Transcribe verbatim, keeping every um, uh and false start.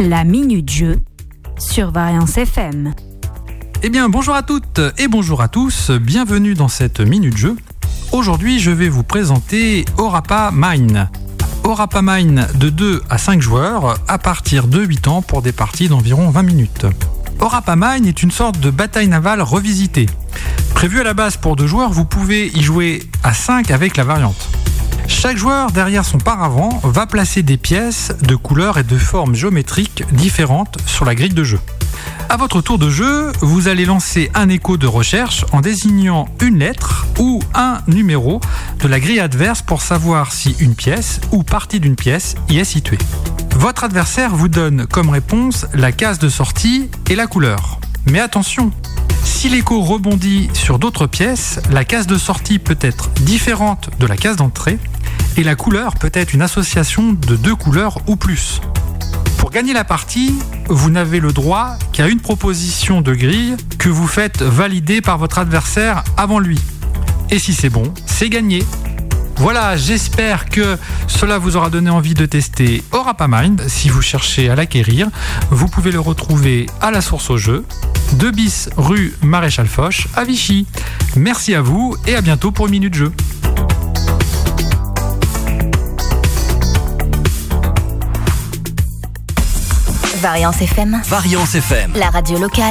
La Minute Jeu sur Variance F M. Eh bien, bonjour à toutes et bonjour à tous, bienvenue dans cette Minute Jeu. Aujourd'hui, je vais vous présenter Orapa Mine. Orapa Mine de deux à cinq joueurs à partir de huit ans pour des parties d'environ vingt minutes. Orapa Mine est une sorte de bataille navale revisitée. Prévu à la base pour deux joueurs, vous pouvez y jouer à cinq avec la variante. Chaque joueur, derrière son paravent, va placer des pièces de couleurs et de formes géométriques différentes sur la grille de jeu. À votre tour de jeu, vous allez lancer un écho de recherche en désignant une lettre ou un numéro de la grille adverse pour savoir si une pièce ou partie d'une pièce y est située. Votre adversaire vous donne comme réponse la case de sortie et la couleur. Mais attention, si l'écho rebondit sur d'autres pièces, la case de sortie peut être différente de la case d'entrée et la couleur peut être une association de deux couleurs ou plus. Pour gagner la partie, vous n'avez le droit qu'à une proposition de grille que vous faites valider par votre adversaire avant lui. Et si c'est bon, c'est gagné. Voilà, j'espère que cela vous aura donné envie de tester Orapa Mine. Si vous cherchez à l'acquérir, vous pouvez le retrouver à la source au jeu, deux bis rue Maréchal Foch à Vichy. Merci à vous et à bientôt pour une minute jeu. Variance F M. Variance F M. La radio locale.